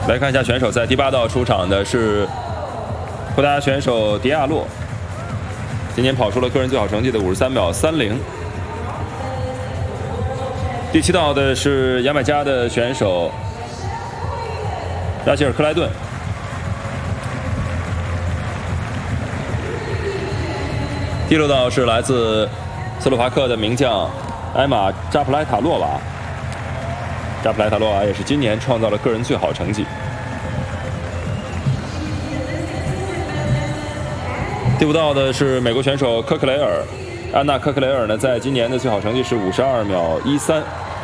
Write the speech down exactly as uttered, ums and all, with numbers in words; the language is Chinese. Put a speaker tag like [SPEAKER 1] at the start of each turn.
[SPEAKER 1] 来看一下选手，在第八道出场的是葡萄牙选手迪亚洛，今年跑出了个人最好成绩的五十三秒三零。第七道的是牙买加的选手拉希尔克莱顿。第六道是来自斯洛伐克的名将埃玛扎普莱塔洛娃。扎普莱塔洛娃也是今年创造了个人最好成绩。第五道的是美国选手科克雷尔，安娜科克雷尔呢，在今年的最好成绩是五十二秒一三。